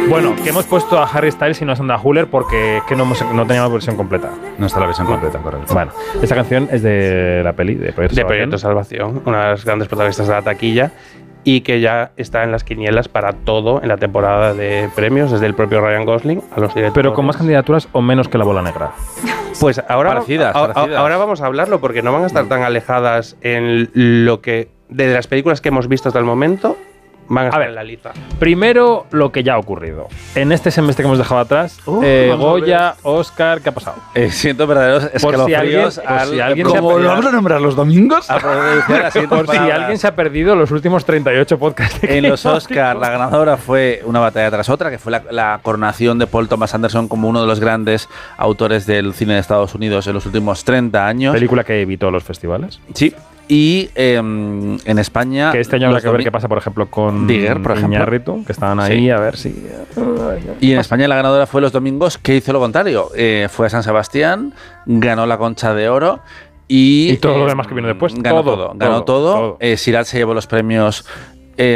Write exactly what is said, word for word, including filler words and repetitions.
Bueno, que hemos puesto a Harry Styles y no a Sandra Hüller porque es que no, hemos, no teníamos versión completa. No está la versión completa, correcto. Bueno, esta canción es de la peli de Proyecto De Salvación. Proyecto Salvación, una de las grandes protagonistas de la taquilla, y que ya está en las quinielas para todo en la temporada de premios, desde el propio Ryan Gosling a los directores. Pero con más candidaturas o menos que La Bola Negra. Pues ahora, Parecidas, a- a- parecidas. ahora vamos a hablarlo, porque no van a estar tan alejadas en lo que, de las películas que hemos visto hasta el momento, van a estar ver. en la lista. Primero, lo que ya ha ocurrido. En este semestre que hemos dejado atrás, Uh, eh, vamos a Goya, Oscar, ¿qué ha pasado? Eh, siento verdaderos Por si alguien- escalofríos por si alguien se ha Como lo vamos a nombrar los domingos. a pronunciar las siguientes Por si palabras. alguien se ha perdido los últimos treinta y ocho podcasts. de En los Game of Oscar, la ganadora fue una batalla tras otra, que fue la, la coronación de Paul Thomas Anderson como uno de los grandes autores del cine de Estados Unidos en los últimos treinta años. Película que evitó los festivales. Sí. Y eh, en España. Que este año habrá los que ver domi- qué pasa, por ejemplo, con Digger, por ejemplo. Iñárritu, que estaban ahí Sí. a ver si. Y en España la ganadora fue Los Domingos, que hizo lo contrario. Eh, fue a San Sebastián, ganó la Concha de Oro. Y, Y todo lo eh, demás que vino después. Ganó Todo, todo. Ganó todo, todo. todo. Eh, Siraj se llevó los premios